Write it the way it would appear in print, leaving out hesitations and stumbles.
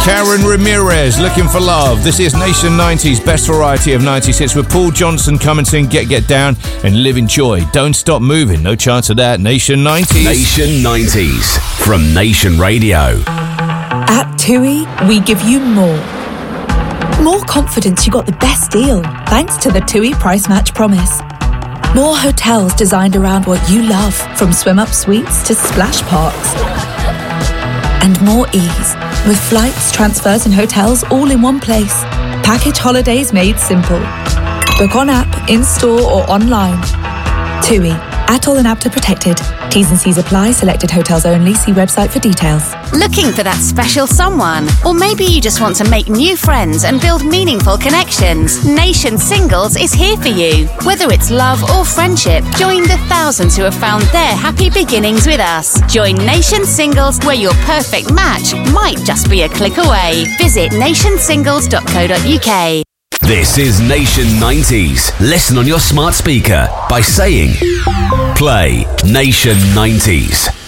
Karen Ramirez, Looking for Love. This is Nation 90s, best variety of 90s hits with Paul Johnson, Cummington, Get Down, and Live in Joy. Don't Stop Moving. No chance of that. Nation 90s. Nation 90s from Nation Radio. At TUI, we give you more. More confidence you got the best deal, thanks to the TUI Price Match Promise. More hotels designed around what you love, from swim-up suites to splash parks. And more ease, with flights, transfers and hotels all in one place. Package holidays made simple. Book on app, in-store or online. TUI, ATOL and APTA protected. T's and C's apply. Selected hotels only. See website for details. Looking for that special someone? Or maybe you just want to make new friends and build meaningful connections. Nation Singles is here for you. Whether it's love or friendship, join the thousands who have found their happy beginnings with us. Join Nation Singles, where your perfect match might just be a click away. Visit nationsingles.co.uk. This is Nation 90s. Listen on your smart speaker by saying, play Nation 90s.